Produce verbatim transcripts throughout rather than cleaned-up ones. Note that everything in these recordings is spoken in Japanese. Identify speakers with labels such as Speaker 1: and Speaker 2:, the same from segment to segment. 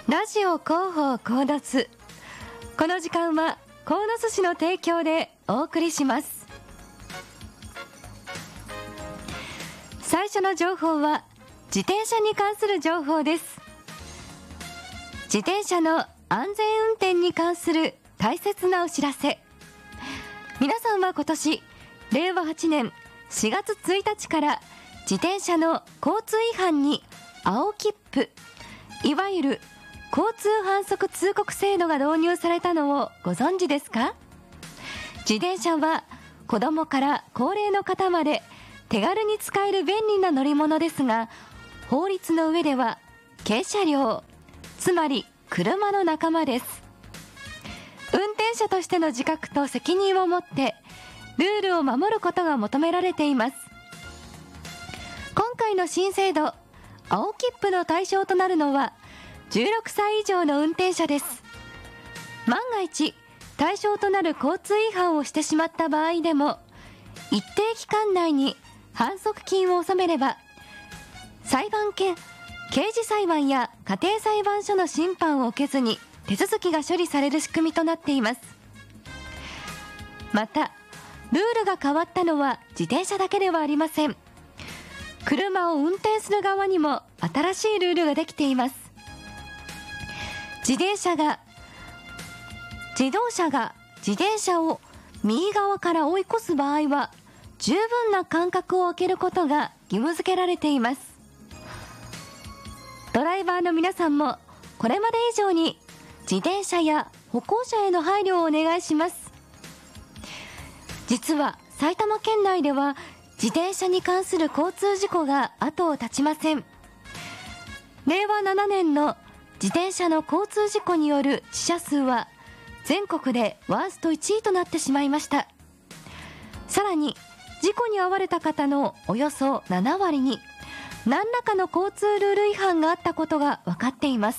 Speaker 1: ラジオ広報鴻巣。この時間は鴻巣市の提供でお送りします。最初の情報は自転車に関する情報です。自転車の安全運転に関する大切なお知らせ。皆さんは今年れいわはちねんしがつついたちから自転車の交通違反に青切符、いわゆる交通反則通告制度が導入されたのをご存知ですか？自転車は子供から高齢の方まで手軽に使える便利な乗り物ですが、法律の上では軽車両、つまり車の仲間です。運転者としての自覚と責任を持ってルールを守ることが求められています。今回の新制度、青切符の対象となるのはじゅうろくさい以上の運転者です。万が一対象となる交通違反をしてしまった場合でも、一定期間内に反則金を納めれば裁判権刑事裁判や家庭裁判所の審判を受けずに手続きが処理される仕組みとなっています。またルールが変わったのは自転車だけではありません。車を運転する側にも新しいルールができています。自転車が自動車が自転車を右側から追い越す場合は十分な間隔を空けることが義務付けられています。ドライバーの皆さんもこれまで以上に自転車や歩行者への配慮をお願いします。実は埼玉県内では自転車に関する交通事故が後を絶ちません。れいわななねんの自転車の交通事故による死者数は全国でワーストいちいとなってしまいました。さらに事故に遭われた方のおよそななわりに何らかの交通ルール違反があったことが分かっています。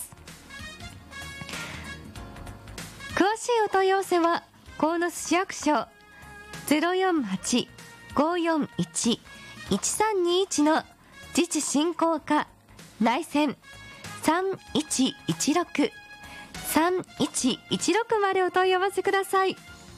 Speaker 1: 詳しいお問い合わせは鴻巣市役所 ゼロよんはち ごーよんいち いちさんにいち の自治振興課内線さんいちいちろく さんいちいちろくまでお問い合わせください。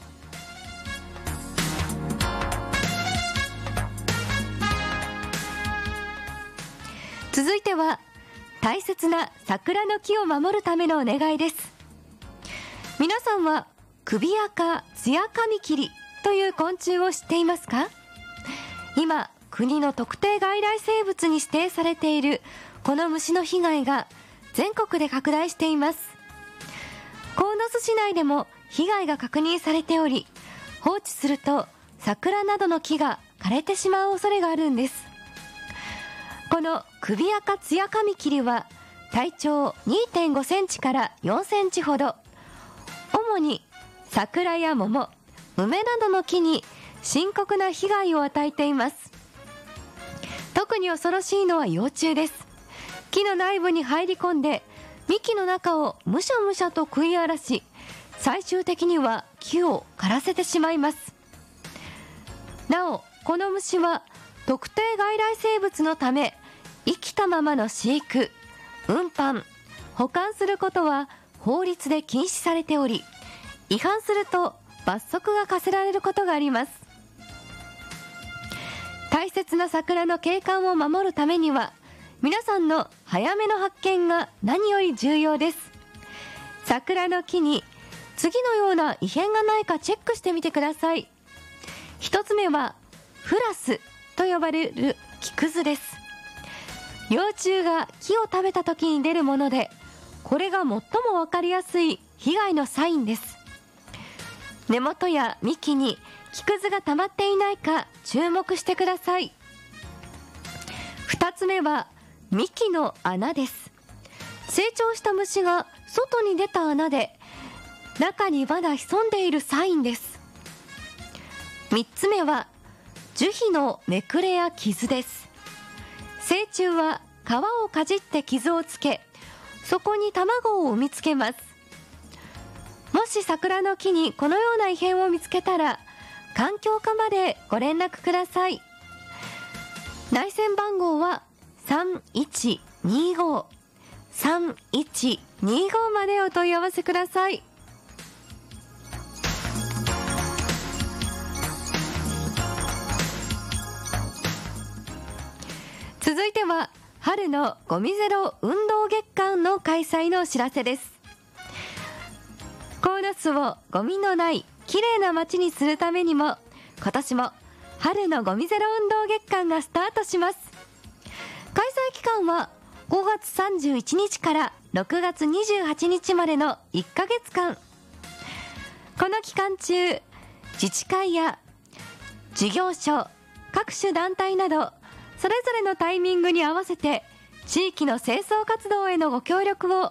Speaker 1: 続いては大切な桜の木を守るためのお願いです。皆さんは首垢ツヤカミキリという昆虫を知っていますか？今国の特定外来生物に指定されているこの虫の被害が全国で拡大しています。鴻巣市内でも被害が確認されており、放置すると桜などの木が枯れてしまう恐れがあるんです。この首垢ツヤカミキリは体長 にてんごセンチからよんセンチほど、主に桜や桃、梅などの木に深刻な被害を与えています。特に恐ろしいのは幼虫です。木の内部に入り込んで幹の中をむしゃむしゃと食い荒らし、最終的には木を枯らせてしまいます。なおこの虫は特定外来生物のため生きたままの飼育、運搬、保管することは法律で禁止されており、違反すると罰則が課せられることがあります。大切な桜の景観を守るためには皆さんの早めの発見が何より重要です。桜の木に次のような異変がないかチェックしてみてください。一つ目はフラスと呼ばれる木くずです。幼虫が木を食べた時に出るもので、これが最も分かりやすい被害のサインです。根元や幹に木くずが溜まっていないか注目してください。二つ目は幹の穴です。成長した虫が外に出た穴で中にまだ潜んでいるサインです。三つ目は樹皮のめくれや傷です。成虫は皮をかじって傷をつけ、そこに卵を産みつけます。もし桜の木にこのような異変を見つけたら環境課までご連絡ください。内線番号はさんいちにごさんいちにごまでお問い合わせください。続いては春のゴミゼロ運動月間の開催のお知らせです。鴻巣をゴミのないきれいな街にするためにも、今年も春のゴミゼロ運動月間がスタートします。開催期間はごがつさんじゅういちにちからろくがつにじゅうはちにちまでのいっかげつかん。この期間中、自治会や事業所、各種団体などそれぞれのタイミングに合わせて地域の清掃活動へのご協力を